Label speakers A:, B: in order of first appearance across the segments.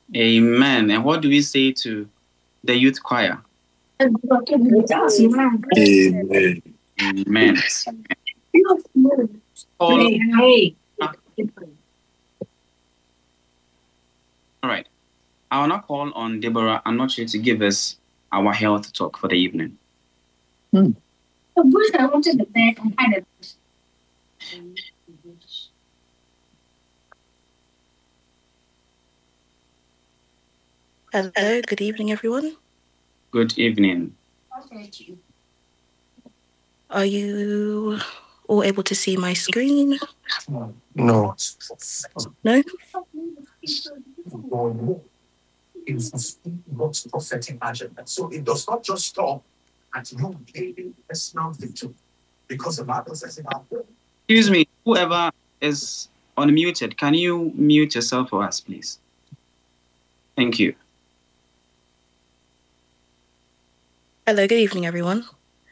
A: Amen. And what do we say to the youth choir?
B: Amen.
A: Amen. All right. I will now call on Deborah Anoche to give us our health talk for the evening.
C: I wanted the bed and had it.
D: Hello, good evening, everyone.
A: Good evening.
D: Are you all able to see my screen?
B: No.
D: No?
B: It's God's prophetic agenda. So it does not just stop at you gaining personal victory. Because the Bible says about
A: Excuse me, whoever is unmuted, can you mute yourself for us, please? Thank you.
D: Hello, good evening, everyone.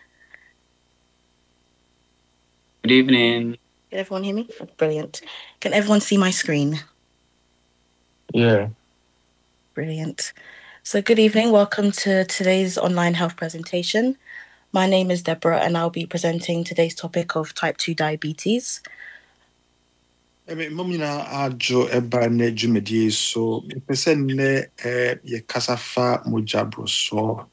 A: Good evening.
D: Can everyone hear me? Brilliant. Can everyone see my screen?
B: Yeah.
D: Brilliant. So good evening. Welcome to today's online health presentation. My name is Deborah and I'll be presenting today's topic of type 2 diabetes.
B: Momina ajo eba ne jumedie so pese ne ye kasafa mojabro so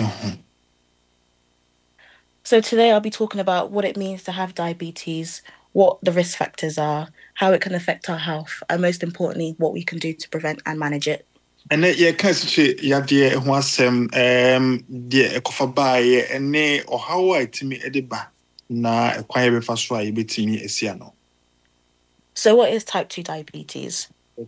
D: So today I'll be talking about what it means to have diabetes, what the risk factors are, how it can affect our health, and most importantly, what we can do to prevent and manage it.
B: And ye kansiche yade ho asem de ekofa baaye ene ohawo atimi edeba na ekwan ye befa so a yebetimi esia no.
D: So what is type 2 diabetes?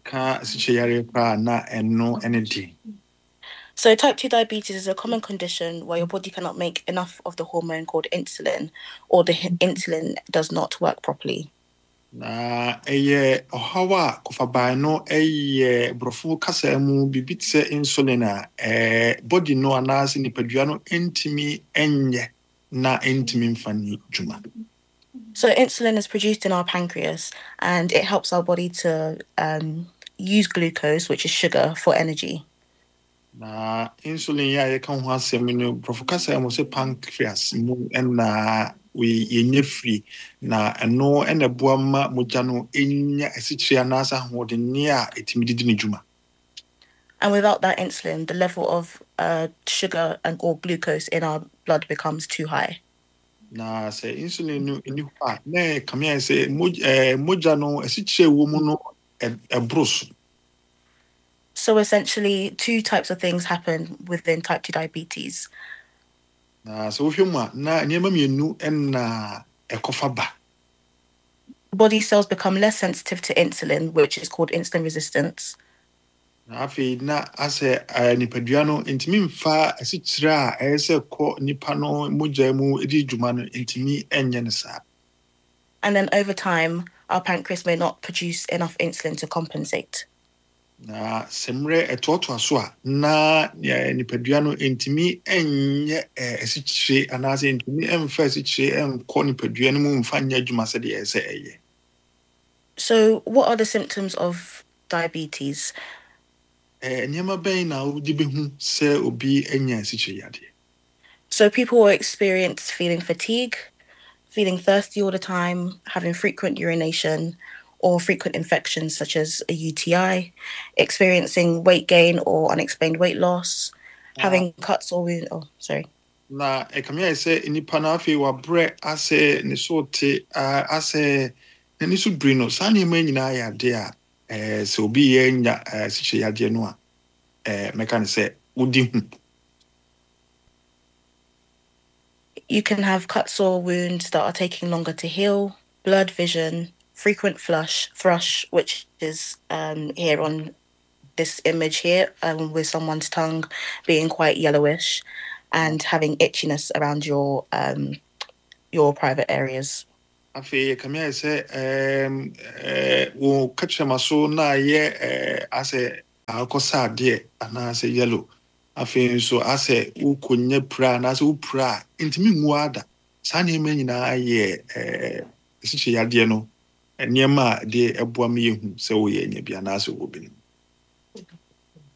D: So type 2 diabetes is a common condition where your body cannot make enough of the hormone called insulin, or the insulin does not work properly.
B: Na ohawa kofa no brofo kasa mu bibitse insulin a body no anase nipadua no entimi enye na entimi mfani juma.
D: So insulin is produced in our pancreas and it helps our body to use glucose, which is sugar, for energy.
B: Na insulin ya ye kan ho asem no brofo kasa mu se pancreas mu na we yenye free na eno ena boa ma moja no enya asikyire anasa hodene a etimi didi ne juma.
D: And without that insulin, the level of sugar or glucose in our blood becomes too high.
B: Na se insulin no eni ho a na kamia se moja no asikyire wo mu no ebroso.
D: So essentially, two types of things happen within type 2 diabetes.
B: Na so hwemu na niema mienu na ekofa ba.
D: Body cells become less sensitive to insulin, which is called insulin resistance.
B: Na afi na ase nipadua no intimi mfa asikyire a ese ko nipa no moja mu edi dwuma no intimi enye ne sa.
D: And then over time, our pancreas may not produce enough insulin to compensate.
B: Na semre etoto aso a na nipadua no intimi enye asikyire anase intimi emfa asikyire enko nipadua no mu mfa nya dwuma se de ese eye.
D: So what are the symptoms of diabetes?
B: Niema ben na udi behu se obi enya asikyire yade.
D: So people will experience feeling fatigue, feeling thirsty all the time, having frequent urination or frequent infections such as a UTI, experiencing weight gain or unexplained weight loss, having cuts or wounds. Oh, sorry.
B: Na ekamia se nipa na afi wa bre ase ne sote ase ne so brino sa ne ma nyina ya de a se obi ye nya siche ya de no a meka ne se udi hu.
D: You can have cuts or wounds that are taking longer to heal, blurred vision, frequent thrush, which is here on this image here, with someone's tongue being quite yellowish, and having itchiness around your private areas.
B: Afi ekamia se wo kachama so na ye ase akosa de ana se yellow. Afi so ase ukonye pra na ase upra intimi nguada sa ne ma nyina ye siche yade no niema de eboa me yehu se wo ye nya bia na ase wo bi.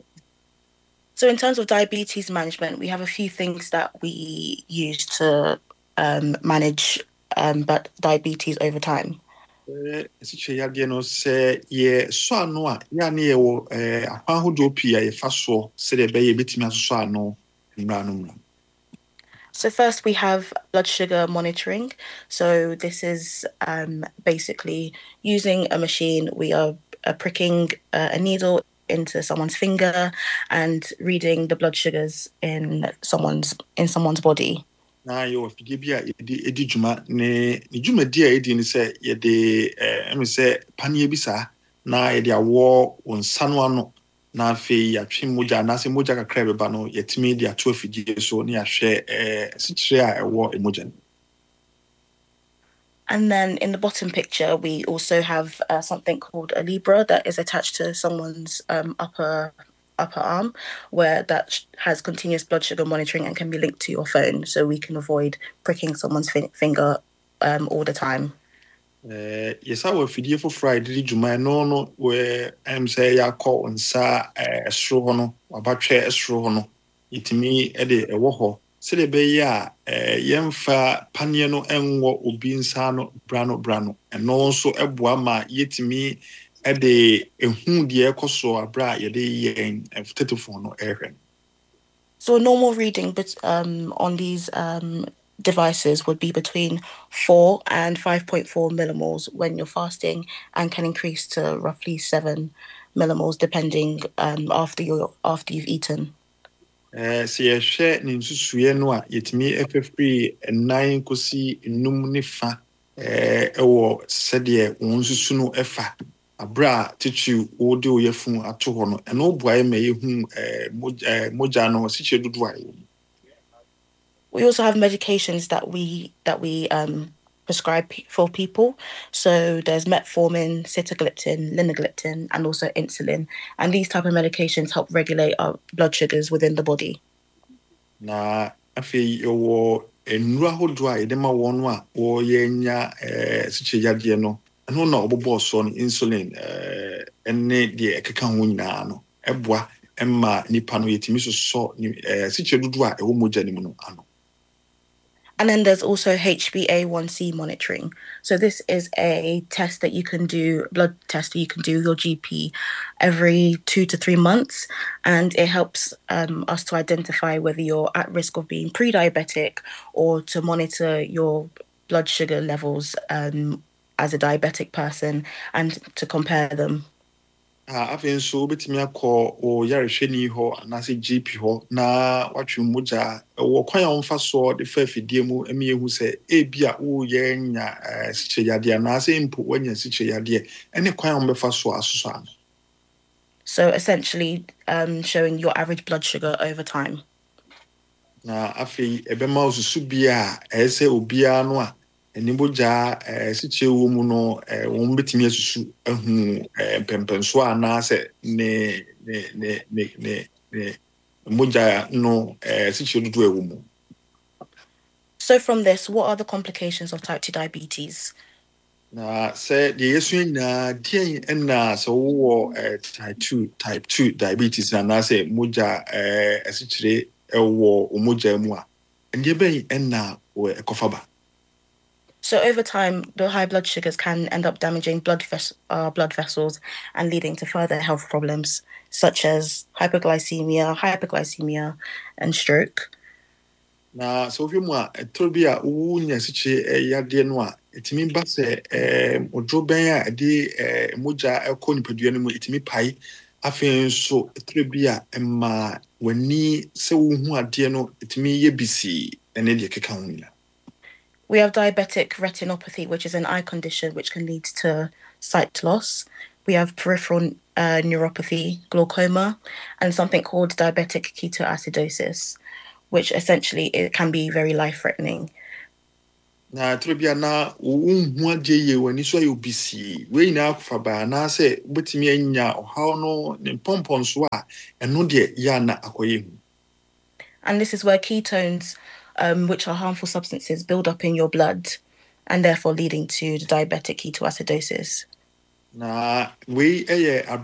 D: So in terms of diabetes management, we have a few things that we use to manage but diabetes over time.
B: Esikyerɛ yadeɛ no sɛ yɛsɔ ano a yɛa ne yɛwɔ akwan ahodoɔ pii a yɛfa soɔ sɛdeɛ ɛbɛyɛ yɛbɛtumi asosɔ ano mmara no mu.
D: So first we have blood sugar monitoring. So this is basically using a machine. We are pricking a needle into someone's finger and reading the blood sugars in someone's body.
B: Na yɛwɔ afidie bi a yɛde edi dwuma ne dwumadi a yɛdi ne sɛ yɛde ɛmi sɛ paneɛ bi saa na yɛde awɔ wɔn nsa no ano na afei yɛatwe mogya anaasɛ mogya kakra bɛba no yɛtumi de ato afidie so ne yɛahwɛ asikyerɛ a ɛwɔ mogya no.
D: And then in the bottom picture, we also have something called a Libra that is attached to someone's upper arm, where that has continuous blood sugar monitoring and can be linked to your phone, so we can avoid pricking someone's finger all the time.
B: Yɛsa wɔ afidie foforɔ a yɛde di dwuma ɛno no wɔ sɛ yɛakɔ nsa ɛsoro hɔ no wabatwɛ ɛsoro hɔ no yɛtumi de ɛwɔ hɔ sɛdeɛ ɛbɛyɛ a yɛmfa paneɛ no ɛnwɔ obi nsa no bra no ɛno nso ɛboa ma yɛtumi de ehu deɛ ɛkɔ so abra a yɛde yɛn tetefoɔ no ɛhwɛ.
D: So a normal reading on these devices would be between 4 and 5.4 millimoles when you're fasting, and can increase to roughly 7 millimoles depending after you've eaten.
B: Sɛ yɛhwɛ ne nsusuiɛ no a yɛtumi ɛfɛfiri 9 kɔsi 5 ne fa ɛwɔ sɛdeɛ wɔn nsusu no ɛfa abra titiri wode oyɛfu ato hɔ no ɛno boae ma yɛhu mogya no sikyerɛ dodo a.
D: We also have medications that we prescribe for people. So there's metformin, sitagliptin, linagliptin, and also insulin. And these type of medications help regulate our blood sugars within the body.
B: Na afei yɛwɔ nnuro ahodoɔ a yɛde ma wɔn a wɔyɛnya sikyerɛ yadeɛ no ɛno na ɔbobɔ so no insulin ɛne deɛ ɛkeka ho nyinaa no ɛboa ɛma nipa no yɛtumi sosɔ sikyerɛ dodo a ɛwɔ mogya no mu no ano.
D: And then there's also HbA1c monitoring. So this is a test that you can do, blood test that you can do with your GP every 2 to 3 months. And it helps us to identify whether you're at risk of being pre-diabetic or to monitor your blood sugar levels as a diabetic person and to compare them.
B: Afei nso wobɛtumi akɔ ɔyarehwɛni hɔ anaasɛ GP hɔ na watwe mogya ɛwɔ kwan a wɔmfa so de fa afidie mu ɛma yɛhu sɛ ebi a woyɛnya sikyerɛ yadeɛ anaasɛ mpo woanya sikyerɛ yadeɛ ɛne kwan a wɔbɛfa so asosɔ ano.
D: So essentially showing your average blood sugar over time.
B: Na afei ɛbɛma osusu bi a ɛsɛ obiara no a enibogya sikyerɛ wɔ mu no wɔn bɛtumi asusu ahu mpɛmpɛnso anaasɛ ne mogya no sikyerɛ dodo ɛwɔ mu.
D: So from this, what are the complications of type 2 diabetes?
B: Na sɛ deɛ yɛsua nyinaa deɛn ɛna sɛ wowɔ type 2 diabetes anaasɛ mogya sikyerɛ ɛwɔ mogya mu a ɛdeɛ bɛn ɛna ɛkɔfa ba.
D: So over time, the high blood sugars can end up damaging blood vessels and leading to further health problems such as hyperglycemia, and stroke.
B: Na sɛ wohwɛ mu a ɛtɔrɔ bi a wonya sikyerɛ yadeɛ no a ɛtumi ba sɛ ɔdoro bɛn a ɛde mogya ɛkɔ nipadua no mu ɛtumi pae afei nso ɛtɔrɔ bi a ɛma w'ani sɛ wohu adeɛ no ɛtumi yɛ bisii ɛne deɛ ɛkeka ho nyinaa.
D: We have diabetic retinopathy, which is an eye condition which can lead to sight loss. We have peripheral neuropathy, glaucoma, and something called diabetic ketoacidosis, which essentially it can be very life-threatening.
B: Na trobia na wohu adeɛ yɛ w'ani so ayɛ obisi we nyinaa kofa ba na sɛ wobɛtumi anya ɔhaw no ne mpɔmpɔn so a ɛno deɛ yɛ na akɔyɛ hu.
D: And this is where ketones, which are harmful substances, build up in your blood and therefore leading to the diabetic ketoacidosis.
B: Na we